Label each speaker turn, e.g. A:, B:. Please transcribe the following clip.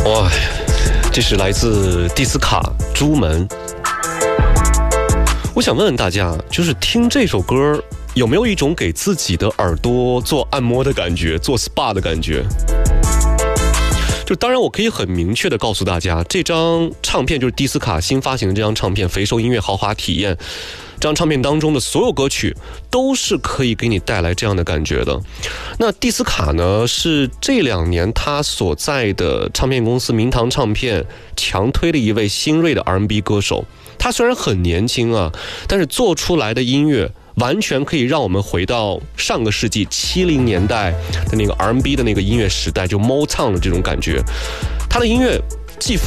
A: 哇，这是来自蒂斯卡《朱门》。我想问问大家，就是听这首歌有没有一种给自己的耳朵做按摩的感觉，做 SPA 的感觉？就当然我可以很明确的告诉大家，这张唱片就是蒂斯卡新发行的这张唱片《肥瘦音乐豪华体验》，这张唱片当中的所有歌曲都是可以给你带来这样的感觉的。那蒂斯卡呢，是这2年他所在的唱片公司明堂唱片强推的一位新锐的 R&B 歌手。他虽然很年轻啊，但是做出来的音乐完全可以让我们回到上个世纪70年代的那个 R&B 的那个音乐时代，就 Motown 的这种感觉。他的音乐既